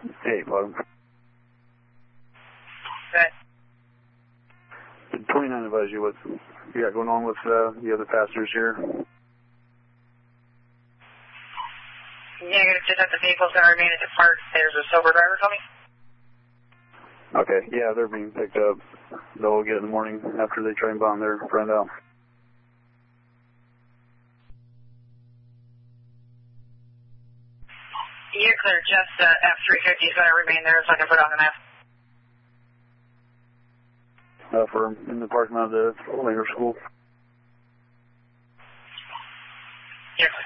Hey, bud. Okay. Did 29 advise you what you got going on with the other passengers here? Negative, just that the vehicle's going to remain at the park. There's a sober driver coming. Okay, yeah, they're being picked up. They'll get in the morning after they train bomb their friend out. You're clear, just F350 is going to remain there so I can put on the map. For in the parking lot of the Langer School. You're clear.